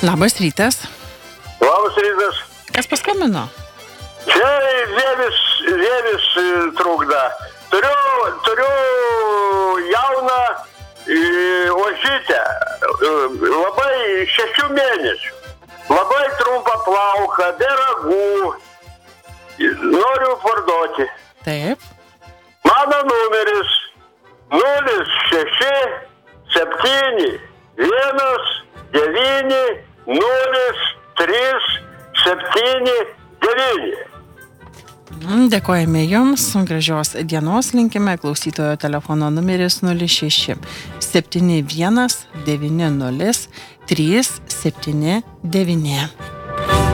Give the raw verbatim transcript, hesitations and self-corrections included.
Labas rytas. Labas rytas. Kas paskambino? Čia Zievis, Zievis trukda. Turiu, turiu jauną e, ožytę, labai šešių mėnesių. Labai trumpą plauką, be ragų. Noriu parduoti. Taip. Mano numeris nulis šeši septyni vienas devyni nulis trys septyni devyni. Dėkojame Jums, gražios dienos linkime. Klausytojo telefono numeris nulis šeši septyni vienas devyni nulis trys septyni devyni.